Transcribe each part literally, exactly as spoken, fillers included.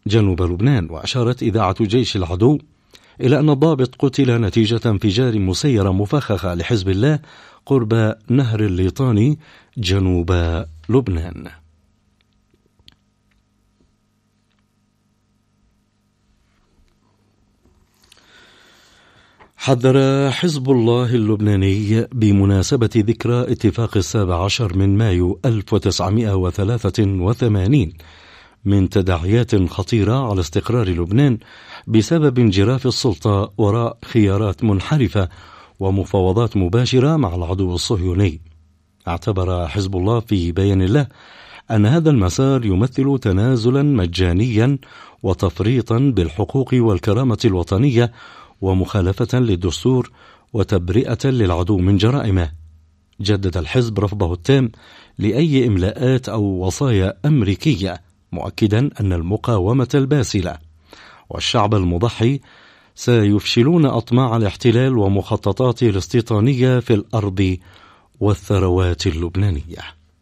جنوب لبنان. وأشارت إذاعة جيش العدو إلى أن الضابط قتل نتيجة انفجار مسيرة مفخخة لحزب الله قرب نهر الليطاني جنوب لبنان. حذر حزب الله اللبناني بمناسبة ذكرى اتفاق السابع عشر من مايو ألف وتسعمائة وثلاثة وثمانين من تداعيات خطيرة على استقرار لبنان بسبب انجراف السلطة وراء خيارات منحرفة ومفاوضات مباشرة مع العدو الصهيوني. اعتبر حزب الله في بيان له أن هذا المسار يمثل تنازلا مجانيا وتفريطا بالحقوق والكرامة الوطنية ومخالفة للدستور وتبرئة للعدو من جرائمه. جدد الحزب رفضه التام لأي إملاءات أو وصايا أمريكية، مؤكدا أن المقاومة الباسلة والشعب المضحي سيفشلون أطماع الاحتلال ومخططاته الاستيطانية في الأرض والثروات اللبنانية.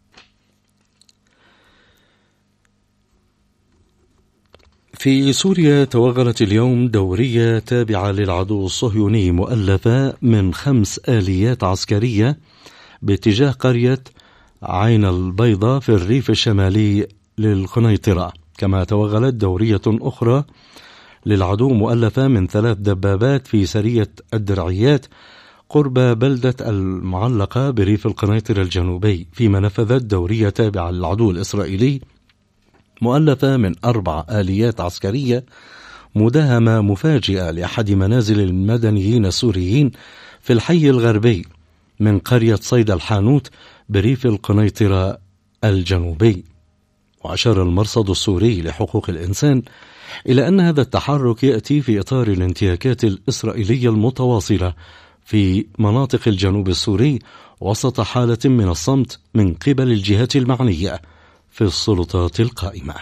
في سوريا توغلت اليوم دورية تابعة للعدو الصهيوني مؤلفة من خمس آليات عسكرية باتجاه قرية عين البيضاء في الريف الشمالي للقنيطرة. كما توغلت دورية أخرى للعدو مؤلفة من ثلاث دبابات في سرية الدرعيات قرب بلدة المعلقة بريف القنيطرة الجنوبي، فيما نفذت دورية تابعة للعدو الإسرائيلي مؤلفة من أربع آليات عسكرية مداهمة مفاجئة لأحد منازل المدنيين السوريين في الحي الغربي من قرية صيد الحانوت بريف القنيطرة الجنوبي. وأشار المرصد السوري لحقوق الإنسان إلى أن هذا التحرك يأتي في إطار الانتهاكات الإسرائيلية المتواصلة في مناطق الجنوب السوري وسط حالة من الصمت من قبل الجهات المعنية في السلطات القائمة.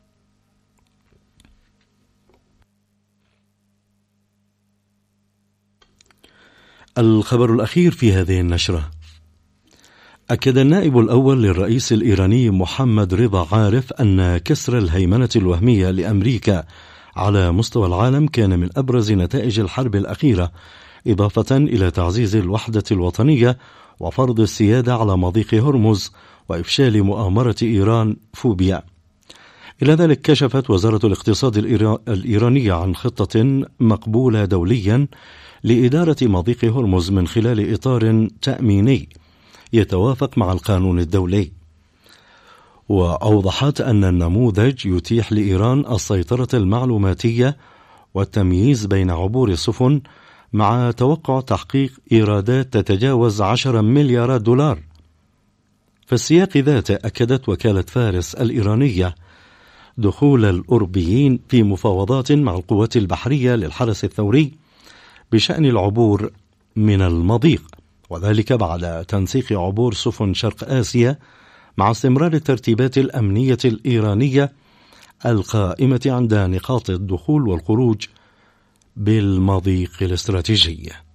الخبر الأخير في هذه النشرة: أكد النائب الأول للرئيس الإيراني محمد رضا عارف أن كسر الهيمنة الوهمية لأمريكا على مستوى العالم كان من أبرز نتائج الحرب الأخيرة، إضافة إلى تعزيز الوحدة الوطنية وفرض السيادة على مضيق هرمز وإفشال مؤامرة إيران فوبيا. إلى ذلك كشفت وزارة الاقتصاد الإيرانية عن خطة مقبولة دوليا لإدارة مضيق هرمز من خلال إطار تأميني يتوافق مع القانون الدولي. وأوضحت أن النموذج يتيح لإيران السيطرة المعلوماتية والتمييز بين عبور السفن مع توقع تحقيق إيرادات تتجاوز عشرة مليارات دولار. في السياق ذاته أكدت وكالة فارس الإيرانية دخول الأوروبيين في مفاوضات مع القوات البحرية للحرس الثوري بشأن العبور من المضيق، وذلك بعد تنسيق عبور سفن شرق آسيا مع استمرار الترتيبات الأمنية الإيرانية القائمة عند نقاط الدخول والخروج بالمضيق الاستراتيجي.